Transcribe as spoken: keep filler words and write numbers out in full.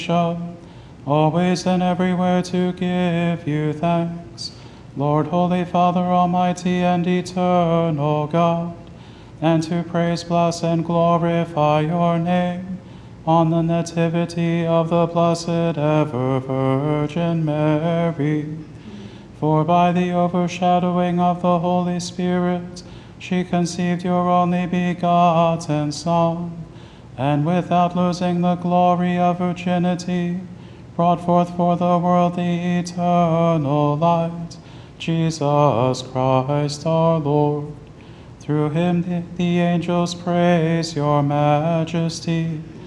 always and everywhere to give you thanks, Lord, Holy Father, Almighty and eternal God, and to praise, bless, and glorify your name on the nativity of the Blessed Ever Virgin Mary. For by the overshadowing of the Holy Spirit, she conceived your only begotten Son, and without losing the glory of virginity, brought forth for the world the eternal light, Jesus Christ our Lord. Through him the, the angels praise your majesty,